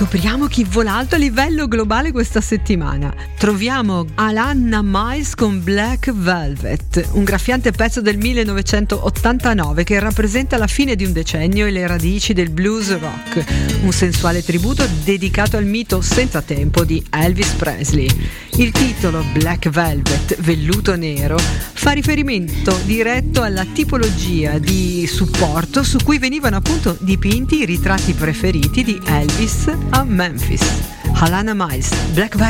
Scopriamo chi vola alto a livello globale questa settimana. Troviamo Alannah Myles con Black Velvet, un graffiante pezzo del 1989 che rappresenta la fine di un decennio e le radici del blues rock, un sensuale tributo dedicato al mito senza tempo di Elvis Presley. Il titolo Black Velvet, velluto nero, fa riferimento diretto alla tipologia di supporto su cui venivano appunto dipinti i ritratti preferiti di Elvis a Memphis. Alannah Myles, Black Velvet.